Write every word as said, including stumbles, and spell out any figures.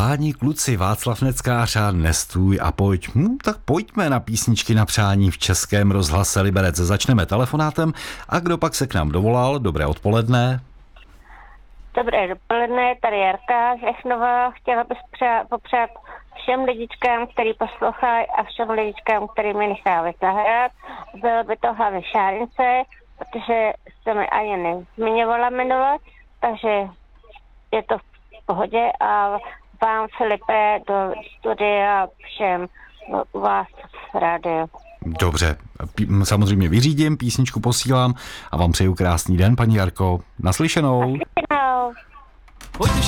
Páni kluci, Václav Neckář a Nestůj a pojď. Hm, tak pojďme na písničky na přání v Českém rozhlase Liberec. Začneme telefonátem a kdo pak se k nám dovolal? Dobré odpoledne. Dobré dopoledne, tady Jarka z Echnova. Chtěla bych přát, popřát všem lidičkám, který poslouchají a všem lidičkám, který mi nechávají zahrát. Bylo by to hlavně Šárince, protože se mi ani nezmiňovala jmenovat, takže je to v pohodě a vám, Filipe, do studia všem u vás v rádiu. Dobře, P- samozřejmě vyřídím, písničku posílám a vám přeju krásný den, paní Jarko. Naslyšenou. Naslyšenou. Pojďte